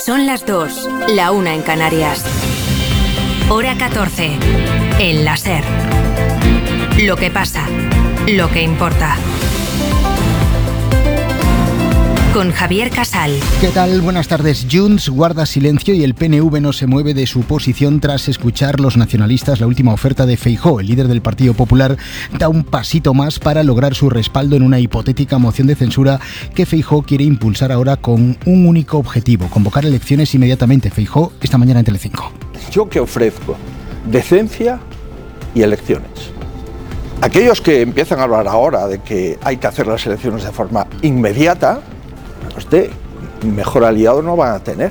Son las 2, la 1 en Canarias. Hora 14, en la SER. Lo que pasa, lo que importa. Con Javier Casal. ¿Qué tal? Buenas tardes. Junts guarda silencio y el PNV no se mueve de su posición tras escuchar los nacionalistas la última oferta de Feijóo. El líder del Partido Popular da un pasito más para lograr su respaldo en una hipotética moción de censura que Feijóo quiere impulsar ahora con un único objetivo: convocar elecciones inmediatamente. Feijóo esta mañana en Telecinco. ¿Yo qué ofrezco? Decencia y elecciones. Aquellos que empiezan a hablar ahora de que hay que hacer las elecciones de forma inmediata, usted mejor aliado no van a tener.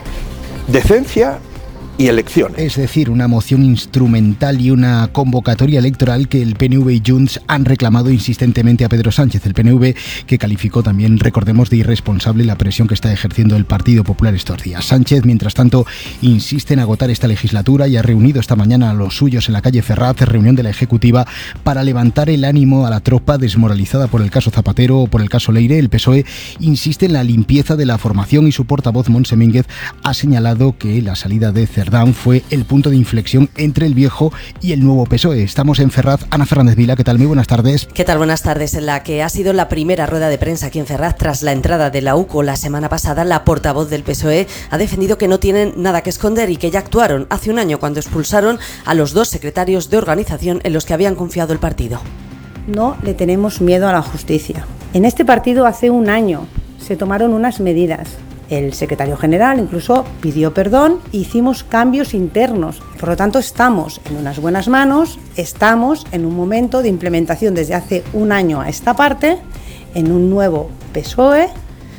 Decencia y elecciones. Es decir, una moción instrumental y una convocatoria electoral que el PNV y Junts han reclamado insistentemente a Pedro Sánchez. El PNV que calificó también, recordemos, de irresponsable la presión que está ejerciendo el Partido Popular estos días. Sánchez, mientras tanto, insiste en agotar esta legislatura y ha reunido esta mañana a los suyos en la calle Ferraz, reunión de la Ejecutiva, para levantar el ánimo a la tropa desmoralizada por el caso Zapatero o por el caso Leire. El PSOE insiste en la limpieza de la formación y su portavoz, Montse Mínguez, ha señalado que la salida de Cerdán fue el punto de inflexión entre el viejo y el nuevo PSOE. Estamos en Ferraz. Ana Fernández Vila, ¿qué tal? Muy buenas tardes. ¿Qué tal? Buenas tardes. En la que ha sido la primera rueda de prensa aquí en Ferraz tras la entrada de la UCO la semana pasada, la portavoz del PSOE ha defendido que no tienen nada que esconder y que ya actuaron hace un año cuando expulsaron a los dos secretarios de organización en los que habían confiado el partido. No le tenemos miedo a la justicia. En este partido hace un año se tomaron unas medidas. El secretario general incluso pidió perdón e hicimos cambios internos. Por lo tanto, estamos en unas buenas manos, estamos en un momento de implementación desde hace un año a esta parte, en un nuevo PSOE.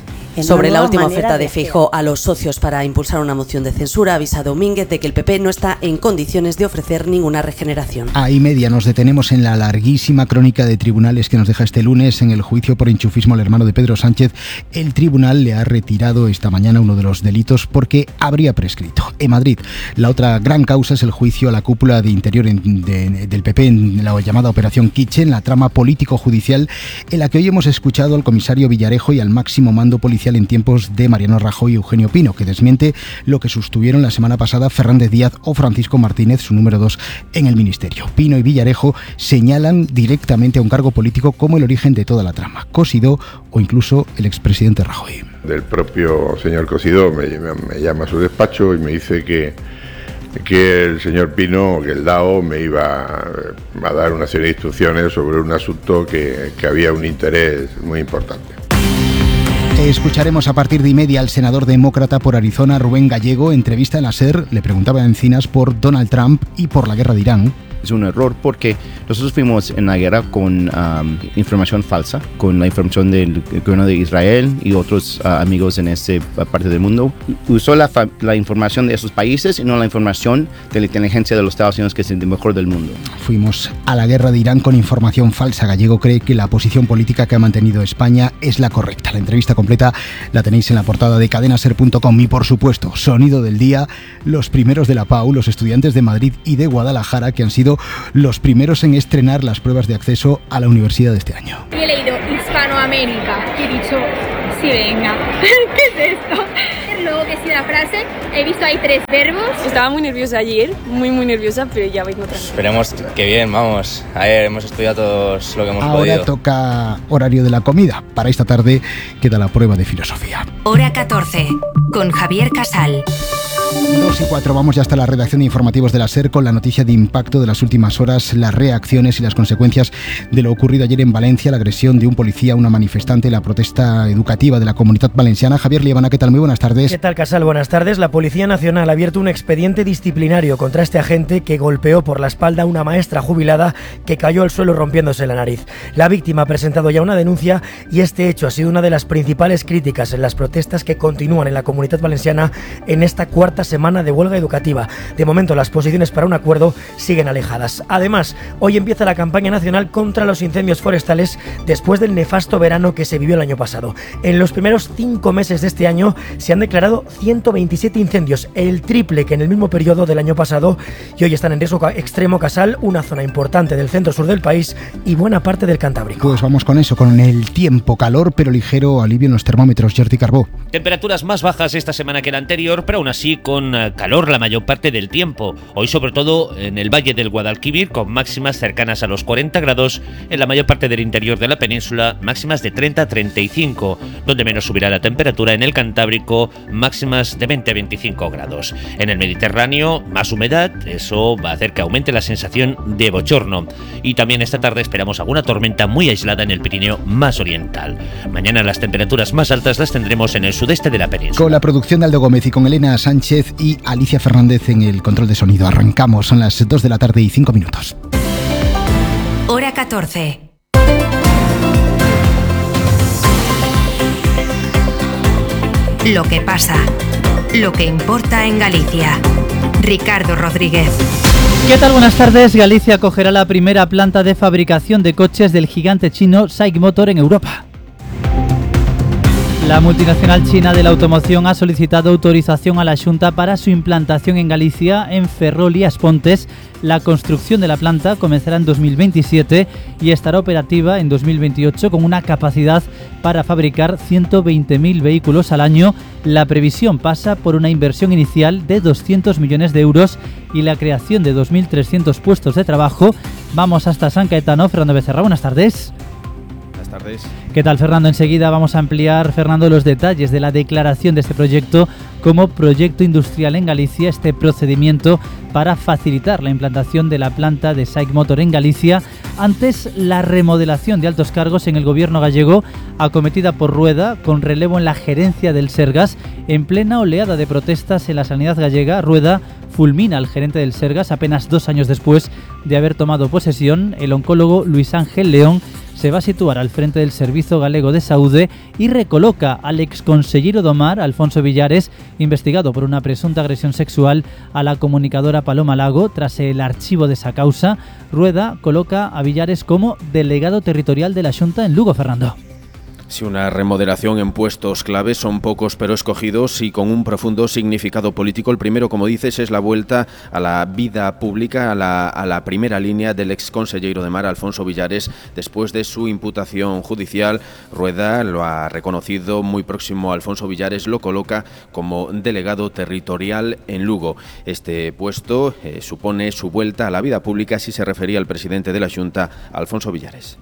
Sobre la última oferta de Feijóo a los socios para impulsar una moción de censura, ha avisado Mínguez de que el PP no está en condiciones de ofrecer ninguna regeneración. A y media nos detenemos en la larguísima crónica de tribunales que nos deja este lunes. En el juicio por enchufismo al hermano de Pedro Sánchez, el tribunal le ha retirado esta mañana uno de los delitos porque habría prescrito. En Madrid, la otra gran causa es el juicio a la cúpula de interior del PP en la llamada Operación Kitchen, la trama político-judicial en la que hoy hemos escuchado al comisario Villarejo y al máximo mando policial en tiempos de Mariano Rajoy y Eugenio Pino, que desmiente lo que sostuvieron la semana pasada Fernández Díaz o Francisco Martínez, su número 2 en el ministerio. Pino y Villarejo señalan directamente a un cargo político como el origen de toda la trama, Cosidó o incluso el expresidente Rajoy. Del propio señor Cosidó me llama a su despacho y me dice que el señor Pino, que el DAO, me iba a dar una serie de instrucciones sobre un asunto que había un interés muy importante. Escucharemos a partir de y media al senador demócrata por Arizona, Rubén Gallego. Entrevista en la SER, le preguntaba a Encinas por Donald Trump y por la guerra de Irán. Es un error porque nosotros fuimos en la guerra con información falsa, con la información del gobierno de Israel y otros amigos en esta parte del mundo. Usó la información de esos países y no la información de la inteligencia de los Estados Unidos, que es el mejor del mundo. Fuimos a la guerra de Irán con información falsa. Gallego cree que la posición política que ha mantenido España es la correcta. La entrevista completa la tenéis en la portada de cadenaser.com y, por supuesto, sonido del día, los primeros de la PAU, los estudiantes de Madrid y de Guadalajara, que han sido los primeros en estrenar las pruebas de acceso a la universidad de este año. He leído Hispanoamérica y he dicho, sí, venga, ¿qué es esto? Luego que sigue la frase, he visto ahí 3 verbos. Estaba muy nerviosa ayer, muy nerviosa, pero ya vengo tranquila. Esperemos que bien, vamos. Ayer hemos estudiado todos lo que hemos podido. Ahora toca horario de la comida. Para esta tarde queda la prueba de filosofía. Hora 14, con Javier Casal. 2:04, vamos ya hasta la redacción de informativos de la SER con la noticia de impacto de las últimas horas, las reacciones y las consecuencias de lo ocurrido ayer en Valencia, la agresión de un policía a una manifestante, la protesta educativa de la Comunidad Valenciana. Javier Liebana, ¿qué tal? Muy buenas tardes. ¿Qué tal, Casal? Buenas tardes. La Policía Nacional ha abierto un expediente disciplinario contra este agente que golpeó por la espalda a una maestra jubilada que cayó al suelo rompiéndose la nariz. La víctima ha presentado ya una denuncia y este hecho ha sido una de las principales críticas en las protestas que continúan en la Comunidad Valenciana en esta cuarta cuarta semana de huelga educativa. De momento las posiciones para un acuerdo siguen alejadas. Además, hoy empieza la campaña nacional contra los incendios forestales después del nefasto verano que se vivió el año pasado. En los primeros 5 meses de este año se han declarado 127 incendios, el triple que en el mismo periodo del año pasado, y hoy están en riesgo extremo Casal, una zona importante del centro-sur del país y buena parte del Cantábrico. Pues vamos con eso, con el tiempo, calor pero ligero alivio en los termómetros. Jordi Carbó. Temperaturas más bajas esta semana que la anterior, pero aún así con calor la mayor parte del tiempo. Hoy sobre todo en el Valle del Guadalquivir, con máximas cercanas a los 40 grados, en la mayor parte del interior de la península, máximas de 30 a 35, donde menos subirá la temperatura en el Cantábrico, máximas de 20 a 25 grados. En el Mediterráneo, más humedad, eso va a hacer que aumente la sensación de bochorno. Y también esta tarde esperamos alguna tormenta muy aislada en el Pirineo más oriental. Mañana las temperaturas más altas las tendremos en el sudeste de la península. Con la producción de Aldo Gómez y con Elena Sánchez y Alicia Fernández en el control de sonido. Arrancamos, son las 2 de la tarde y 5 minutos. Hora 14. Lo que pasa, lo que importa en Galicia. Ricardo Rodríguez. ¿Qué tal? Buenas tardes. Galicia acogerá la primera planta de fabricación de coches del gigante chino SAIC Motor en Europa. La multinacional china de la automoción ha solicitado autorización a la Xunta para su implantación en Galicia, en Ferrol y As Pontes. La construcción de la planta comenzará en 2027 y estará operativa en 2028 con una capacidad para fabricar 120.000 vehículos al año. La previsión pasa por una inversión inicial de 200 millones de euros y la creación de 2.300 puestos de trabajo. Vamos hasta San Caetano. Fernando Becerra, buenas tardes. Buenas tardes. ¿Qué tal, Fernando? Enseguida vamos a ampliar, Fernando, los detalles de la declaración de este proyecto como proyecto industrial en Galicia, este procedimiento para facilitar la implantación de la planta de SAIC Motor en Galicia. Antes, la remodelación de altos cargos en el gobierno gallego, acometida por Rueda, con relevo en la gerencia del Sergas. En plena oleada de protestas en la sanidad gallega, Rueda fulmina al gerente del Sergas apenas 2 años después de haber tomado posesión. El oncólogo Luis Ángel León se va a situar al frente del Servicio Galego de Saúde y recoloca al exconsellero do Mar, Alfonso Villares, investigado por una presunta agresión sexual a la comunicadora Paloma Lago. Tras el archivo de esa causa, Rueda coloca a Villares como delegado territorial de la Xunta en Lugo, Fernando. Sí, una remodelación en puestos claves, son pocos pero escogidos y con un profundo significado político. El primero, como dices, es la vuelta a la vida pública, a la primera línea del exconsellero de Mar, Alfonso Villares, después de su imputación judicial. Rueda lo ha reconocido, muy próximo a Alfonso Villares, lo coloca como delegado territorial en Lugo. Este puesto supone su vuelta a la vida pública, así se refería el presidente de la Xunta, Alfonso Villares.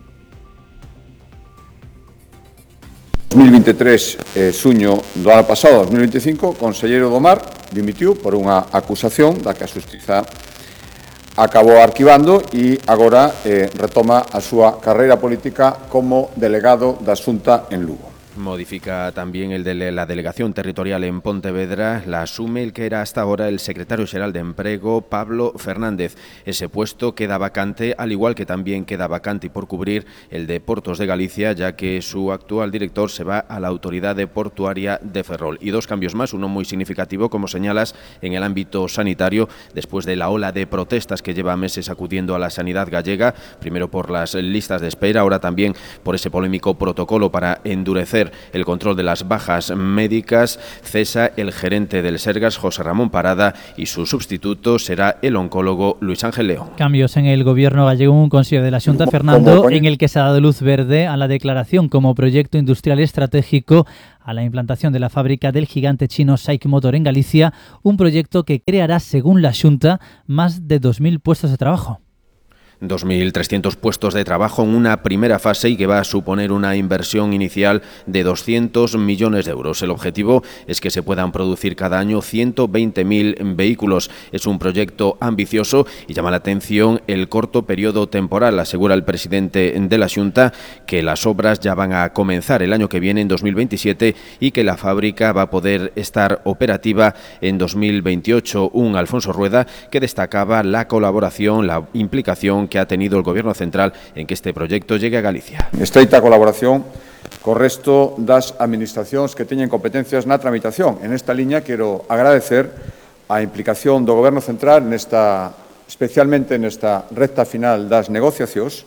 2023, suño do ano pasado, 2025, o conselleiro do Mar dimitiu por unha acusación da que a Xustiza acabou arquivando e agora retoma a súa carreira política como delegado da Xunta en Lugo. Modifica también el de la delegación territorial en Pontevedra, la asume el que era hasta ahora el secretario xeral de Emprego, Pablo Fernández. Ese puesto queda vacante, al igual que también queda vacante y por cubrir el de Portos de Galicia, ya que su actual director se va a la Autoridad Portuaria de Ferrol. Y 2 cambios más, uno muy significativo, como señalas, en el ámbito sanitario, después de la ola de protestas que lleva meses acudiendo a la sanidad gallega, primero por las listas de espera, ahora también por ese polémico protocolo para endurecer el control de las bajas médicas. Cesa el gerente del Sergas, José Ramón Parada, y su sustituto será el oncólogo Luis Ángel León. Cambios en el gobierno gallego, un consejo de la Xunta, Fernando, en el que se ha dado luz verde a la declaración como proyecto industrial estratégico a la implantación de la fábrica del gigante chino SAIC Motor en Galicia, un proyecto que creará, según la Xunta, más de 2.000 puestos de trabajo. 2.300 puestos de trabajo en una primera fase y que va a suponer una inversión inicial de 200 millones de euros. El objetivo es que se puedan producir cada año 120.000 vehículos. Es un proyecto ambicioso y llama la atención el corto periodo temporal. Asegura el presidente de la Xunta que las obras ya van a comenzar el año que viene, en 2027, y que la fábrica va a poder estar operativa en 2028. Un Alfonso Rueda que destacaba la colaboración, la implicación que ha tenido el Gobierno central en que este proyecto llegue a Galicia. Estreita colaboración co resto das administracións que teñen competencias na tramitación. En esta liña quero agradecer a implicación do Goberno Central especialmente nesta recta final das negociacións,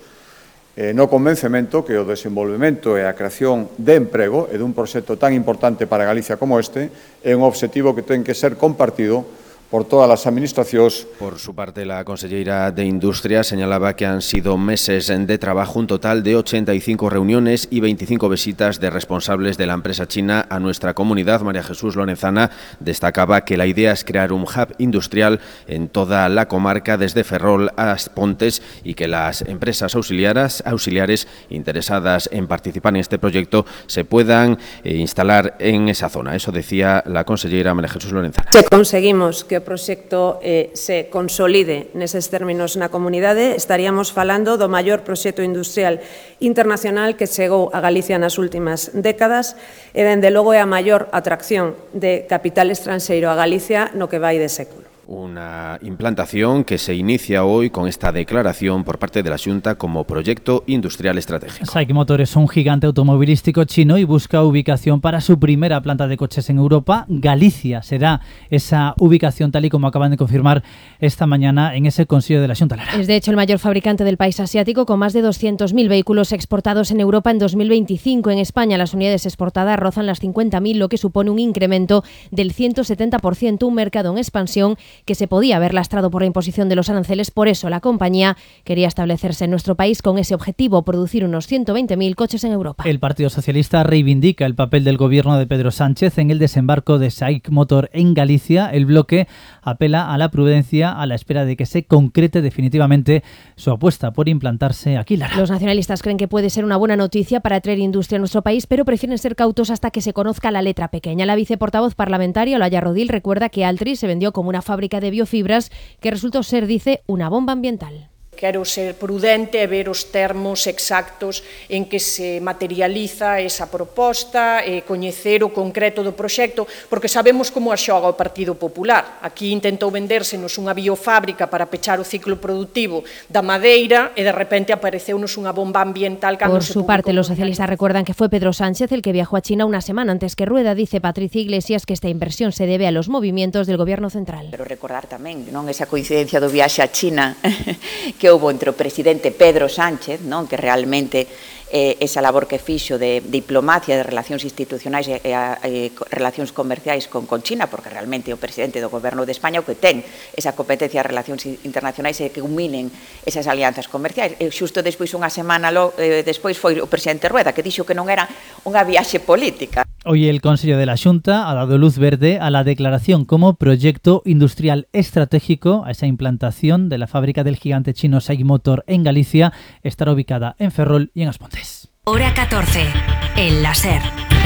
no convencemento que o desenvolvemento e a creación de emprego e dun proxecto tan importante para Galicia como este é un obxectivo que ten que ser compartido por todas las administraciones. Por su parte, la consellera de Industria señalaba que han sido meses de trabajo, un total de 85 reuniones y 25 visitas de responsables de la empresa china a nuestra comunidad. María Jesús Lorenzana destacaba que la idea es crear un hub industrial en toda la comarca, desde Ferrol a Pontes, y que las empresas auxiliares interesadas en participar en este proyecto se puedan instalar en esa zona. Eso decía la consellera María Jesús Lorenzana. Se conseguimos que o proxecto se consolide neses términos na comunidade, estaríamos falando do maior proxecto industrial internacional que chegou a Galicia nas últimas décadas e, dende logo, é a maior atracción de capital estranxeiro a Galicia no que vai de século. Una implantación que se inicia hoy con esta declaración por parte de la Xunta como proyecto industrial estratégico. SAIC Motor es un gigante automovilístico chino y busca ubicación para su primera planta de coches en Europa. Galicia será esa ubicación, tal y como acaban de confirmar esta mañana en ese Consejo de la Xunta. Lara. Es de hecho el mayor fabricante del país asiático, con más de 200.000 vehículos exportados en Europa en 2025. En España las unidades exportadas rozan las 50.000, lo que supone un incremento del 170%, un mercado en expansión que se podía haber lastrado por la imposición de los aranceles. Por eso la compañía quería establecerse en nuestro país con ese objetivo, producir unos 120.000 coches en Europa. El Partido Socialista reivindica el papel del gobierno de Pedro Sánchez en el desembarco de SAIC Motor en Galicia. El bloque apela a la prudencia a la espera de que se concrete definitivamente su apuesta por implantarse aquí. Lara. Los nacionalistas creen que puede ser una buena noticia para atraer industria a nuestro país, pero prefieren ser cautos hasta que se conozca la letra pequeña. La viceportavoz parlamentaria, Olaya Rodil, recuerda que Altri se vendió como una fábrica de biofibras que resultó ser, dice, una bomba ambiental. Quero ser prudente e ver os termos exactos en que se materializa esa proposta e coñecer o concreto do proxecto, porque sabemos como a xoga o Partido Popular. Aquí intentou vendérsenos unha biofábrica para pechar o ciclo productivo da madeira e de repente apareceunos unha bomba ambiental. Por su parte, los socialistas recuerdan que fue Pedro Sánchez el que viajó a China una semana antes que Rueda. Dice Patricia Iglesias que esta inversión se debe a los movimientos del Gobierno central. Pero recordar tamén, non, esa coincidencia do viaxe a China que houve entre o presidente Pedro Sánchez, non, que realmente esa labor que fixo de diplomacia, de relacións institucionais e relacións comerciais con China, porque realmente o presidente do Goberno de España o que ten esa competencia de relacións internacionais e que uminen esas alianzas comerciais. E xusto despois, unha semana despois, foi o presidente Rueda, que dixo que non era unha viaxe política. Hoy el Consejo de la Xunta ha dado luz verde a la declaración como proyecto industrial estratégico a esa implantación de la fábrica del gigante chino SAIC Motor en Galicia. Estará ubicada en Ferrol y en As Pontes. Hora 14, en la SER.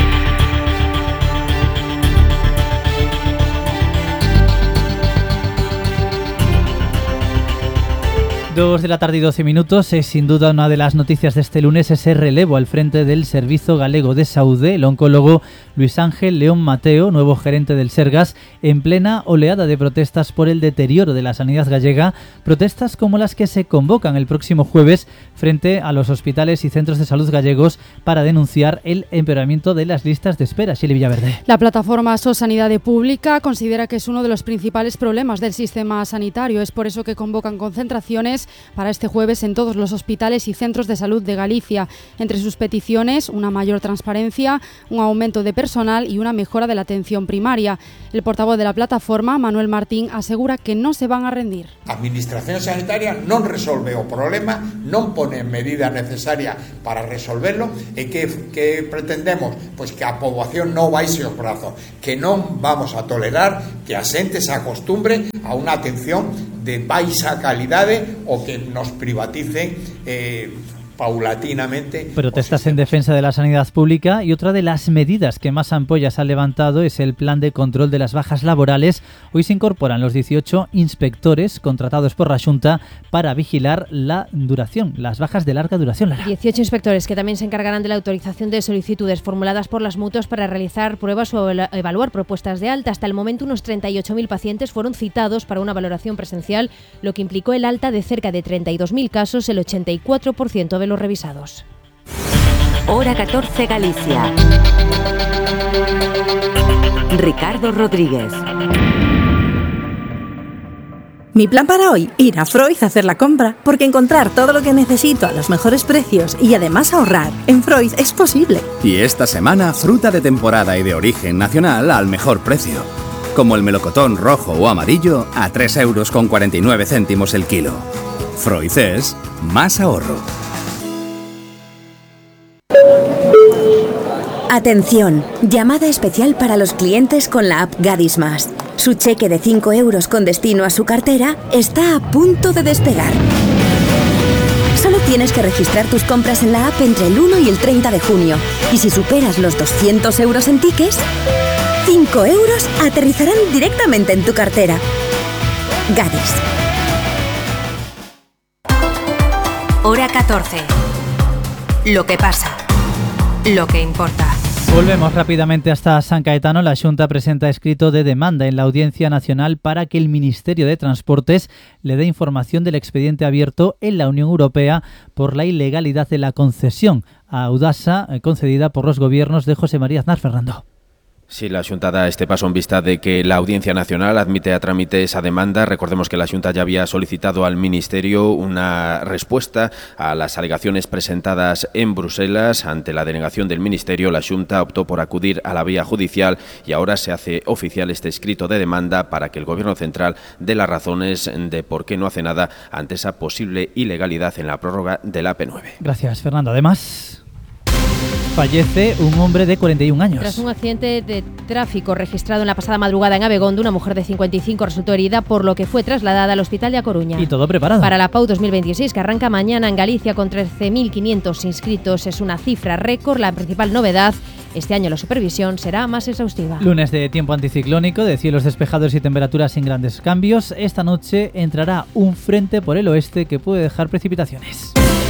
2 de la tarde y 12 minutos. Es sin duda una de las noticias de este lunes ese relevo al frente del Servicio Galego de Saúde. El oncólogo Luis Ángel León Mateo, nuevo gerente del Sergas, en plena oleada de protestas por el deterioro de la sanidad gallega, protestas como las que se convocan el próximo jueves frente a los hospitales y centros de salud gallegos para denunciar el empeoramiento de las listas de espera. Xeli Villaverde. La plataforma SOS Sanidade Pública considera que es uno de los principales problemas del sistema sanitario. Es por eso que convocan concentraciones para este jueves en todos los hospitales y centros de salud de Galicia. Entre sus peticiones, una mayor transparencia, un aumento de personal y una mejora de la atención primaria. El portavoz de la plataforma, Manuel Martín, asegura que no se van a rendir. A Administración Sanitaria non resolve o problema, non pone medidas necesarias para resolverlo e que pretendemos? Pois que a poboación non baixe os brazos, que non vamos a tolerar que a xente se acostumbre a unha atención de baixa calidade o que nos privaticen paulatinamente. Protestas en defensa de la sanidad pública, y otra de las medidas que más ampollas ha levantado es el plan de control de las bajas laborales. Hoy se incorporan los 18 inspectores contratados por la Xunta para vigilar la duración, las bajas de larga duración. Lara. 18 inspectores que también se encargarán de la autorización de solicitudes formuladas por las mutuas para realizar pruebas o evaluar propuestas de alta. Hasta el momento unos 38.000 pacientes fueron citados para una valoración presencial, lo que implicó el alta de cerca de 32.000 casos, el 84% de los revisados. Hora 14 Galicia. Ricardo Rodríguez. Mi plan para hoy, ir a Freud a hacer la compra, porque encontrar todo lo que necesito a los mejores precios y además ahorrar en Freud es posible. Y esta semana, fruta de temporada y de origen nacional al mejor precio. Como el melocotón rojo o amarillo a 3,49 € el kilo. Freud es más ahorro. Atención, llamada especial para los clientes con la app Gadis Más. Su cheque de 5 € con destino a su cartera está a punto de despegar. Solo tienes que registrar tus compras en la app entre el 1 y el 30 de junio. Y si superas los 200 € en tickets, 5 € aterrizarán directamente en tu cartera. Gadis. Hora 14. Lo que pasa. Lo que importa. Volvemos rápidamente hasta San Caetano. La Xunta presenta escrito de demanda en la Audiencia Nacional para que el Ministerio de Transportes le dé información del expediente abierto en la Unión Europea por la ilegalidad de la concesión a Audasa concedida por los gobiernos de José María Aznar. Fernando. Sí, la Xunta da este paso en vista de que la Audiencia Nacional admite a trámite esa demanda. Recordemos que la Xunta ya había solicitado al Ministerio una respuesta a las alegaciones presentadas en Bruselas. Ante la denegación del Ministerio, la Xunta optó por acudir a la vía judicial y ahora se hace oficial este escrito de demanda para que el Gobierno central dé las razones de por qué no hace nada ante esa posible ilegalidad en la prórroga de la AP9. Gracias, Fernando. Además, fallece un hombre de 41 años. Tras un accidente de tráfico registrado en la pasada madrugada en Abegondo, una mujer de 55 resultó herida, por lo que fue trasladada al hospital de A Coruña. Y todo preparado para la PAU 2026, que arranca mañana en Galicia con 13.500 inscritos. Es una cifra récord. La principal novedad, este año la supervisión será más exhaustiva. Lunes de tiempo anticiclónico, de cielos despejados y temperaturas sin grandes cambios. Esta noche entrará un frente por el oeste que puede dejar precipitaciones.